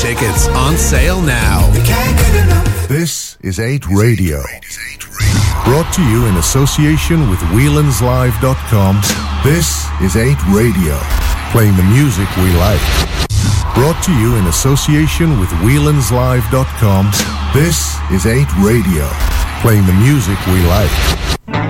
tickets on sale now. This is 8 Radio. Brought to you in association with WheelandsLive.com. This is 8 Radio. Playing the music we like. Brought to you in association with WheelandsLive.com. This is 8 Radio. Playing the music we like.